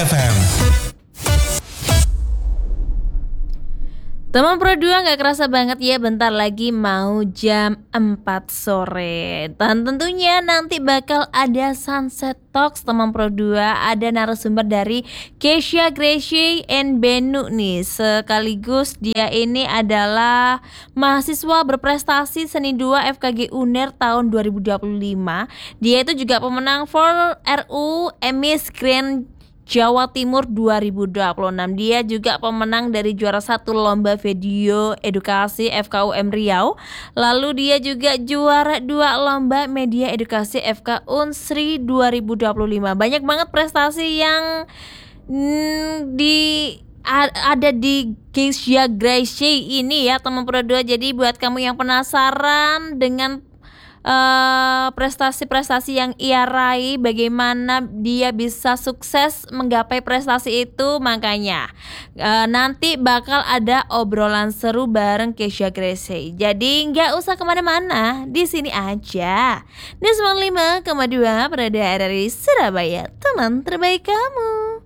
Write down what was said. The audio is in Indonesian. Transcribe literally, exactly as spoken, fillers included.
F M. Teman Pro dua, gak kerasa banget ya, bentar lagi mau jam empat sore. Dan tentunya nanti bakal ada Sunset Talks teman Pro dua. Ada narasumber dari Keisha Gracie and Benu nih. Sekaligus dia ini adalah mahasiswa berprestasi seni dua F K G UNER tahun dua ribu dua puluh lima. Dia itu juga pemenang for R U Emis Grand Jawa Timur dua ribu dua puluh enam. Dia juga pemenang dari juara satu lomba video edukasi F K U M Riau. Lalu dia juga juara dua lomba media edukasi F K Unsri dua ribu dua puluh lima. Banyak banget prestasi yang mm, di ada di Keisha Gracie ini ya teman Pro dua. Jadi buat kamu yang penasaran dengan Uh, prestasi-prestasi yang ia raih, bagaimana dia bisa sukses menggapai prestasi itu, makanya uh, nanti bakal ada obrolan seru bareng Keisha Gracie. Jadi nggak usah kemana-mana, di sini aja di sembilan puluh lima koma dua Prada R R I Surabaya, teman terbaik kamu.